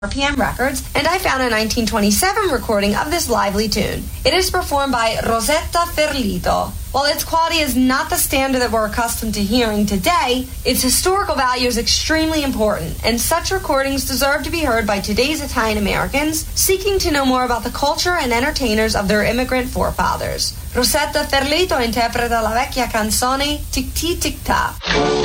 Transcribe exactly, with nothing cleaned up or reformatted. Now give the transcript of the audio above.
R P M Records, and I found a nineteen twenty-seven recording of this lively tune. It is performed by Rosetta Ferlito. While its quality is not the standard that we're accustomed to hearing today, its historical value is extremely important, and such recordings deserve to be heard by today's Italian Americans seeking to know more about the culture and entertainers of their immigrant forefathers. Rosetta Ferlito interpreta la vecchia canzone Tic Tic Tic Ta.